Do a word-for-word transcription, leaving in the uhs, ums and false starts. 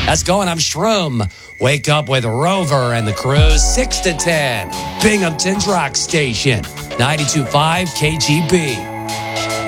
How's it going? I'm Shroom. Wake up with Rover and the crew, six to ten. Binghamton's Rock Station, ninety-two point five K G B.